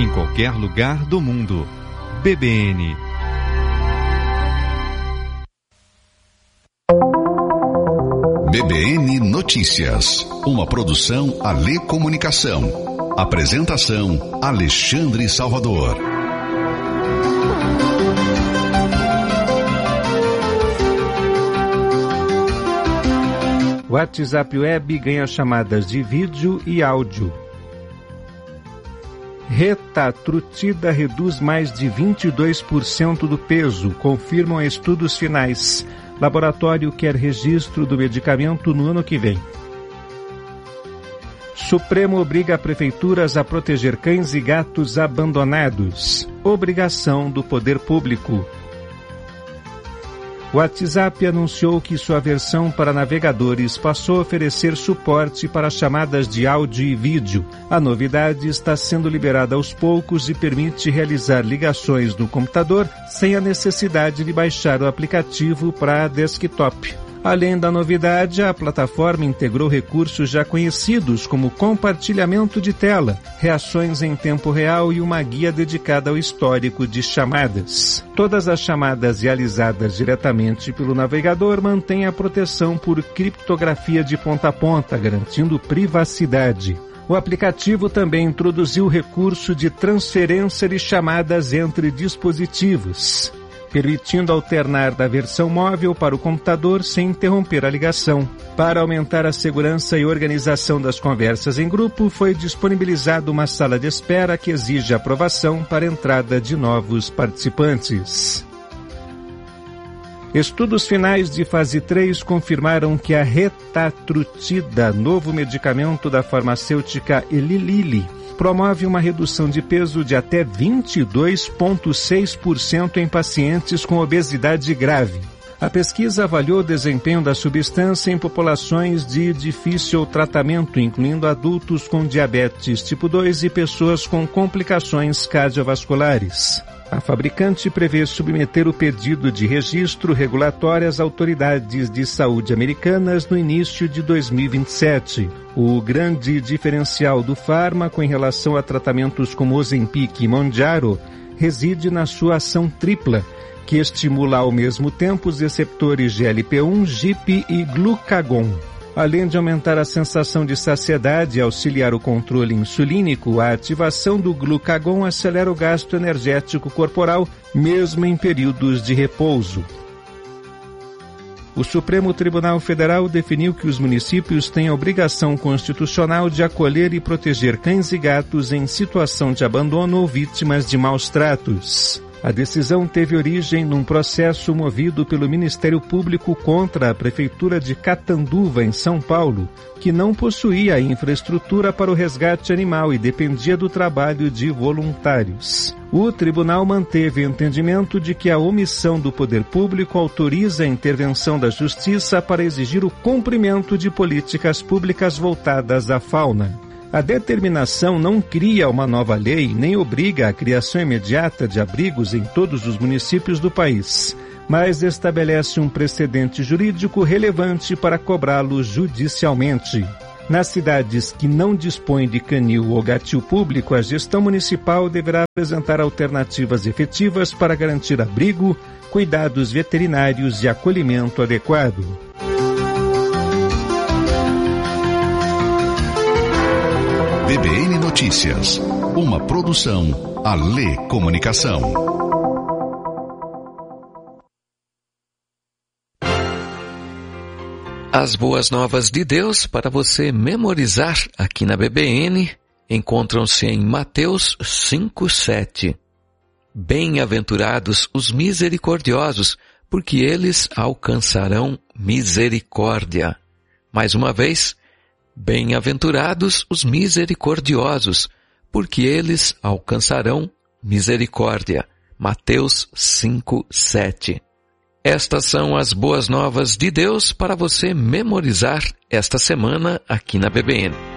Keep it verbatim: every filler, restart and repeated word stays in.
em qualquer lugar do mundo. B B N. B B N Notícias, uma produção Alê Comunicação. Apresentação Alexandre Salvador. WhatsApp Web ganha chamadas de vídeo e áudio. Retatrutida reduz mais de vinte e dois por cento do peso, confirmam estudos finais. Laboratório quer registro do medicamento no ano que vem. Supremo obriga prefeituras a proteger cães e gatos abandonados. Obrigação do poder público. O WhatsApp anunciou que sua versão para navegadores passou a oferecer suporte para chamadas de áudio e vídeo. A novidade está sendo liberada aos poucos e permite realizar ligações no computador sem a necessidade de baixar o aplicativo para desktop. Além da novidade, a plataforma integrou recursos já conhecidos como compartilhamento de tela, reações em tempo real e uma guia dedicada ao histórico de chamadas. Todas as chamadas realizadas diretamente pelo navegador mantêm a proteção por criptografia de ponta a ponta, garantindo privacidade. O aplicativo também introduziu o recurso de transferência de chamadas entre dispositivos, permitindo alternar da versão móvel para o computador sem interromper a ligação. Para aumentar a segurança e organização das conversas em grupo, foi disponibilizada uma sala de espera que exige aprovação para a entrada de novos participantes. Estudos finais de fase três confirmaram que a retatrutida, novo medicamento da farmacêutica Eli Lilly, promove uma redução de peso de até vinte e dois vírgula seis por cento em pacientes com obesidade grave. A pesquisa avaliou o desempenho da substância em populações de difícil tratamento, incluindo adultos com diabetes tipo dois e pessoas com complicações cardiovasculares. A fabricante prevê submeter o pedido de registro regulatório às autoridades de saúde americanas no início de dois mil e vinte e sete. O grande diferencial do fármaco em relação a tratamentos como Ozempic e Mounjaro reside na sua ação tripla, que estimula ao mesmo tempo os receptores G L P um, G I P e glucagon. Além de aumentar a sensação de saciedade e auxiliar o controle insulínico, a ativação do glucagon acelera o gasto energético corporal, mesmo em períodos de repouso. O Supremo Tribunal Federal definiu que os municípios têm a obrigação constitucional de acolher e proteger cães e gatos em situação de abandono ou vítimas de maus tratos. A decisão teve origem num processo movido pelo Ministério Público contra a Prefeitura de Catanduva, em São Paulo, que não possuía infraestrutura para o resgate animal e dependia do trabalho de voluntários. O tribunal manteve o entendimento de que a omissão do poder público autoriza a intervenção da justiça para exigir o cumprimento de políticas públicas voltadas à fauna. A determinação não cria uma nova lei nem obriga a criação imediata de abrigos em todos os municípios do país, mas estabelece um precedente jurídico relevante para cobrá-los judicialmente. Nas cidades que não dispõem de canil ou gatil público, a gestão municipal deverá apresentar alternativas efetivas para garantir abrigo, cuidados veterinários e acolhimento adequado. B B N Notícias, uma produção Alê Comunicação. As boas novas de Deus para você memorizar aqui na B B N encontram-se em Mateus cinco, sete. Bem-aventurados os misericordiosos, porque eles alcançarão misericórdia. Mais uma vez, bem-aventurados os misericordiosos, porque eles alcançarão misericórdia. Mateus cinco, sete. Estas são as boas novas de Deus para você memorizar esta semana aqui na B B N.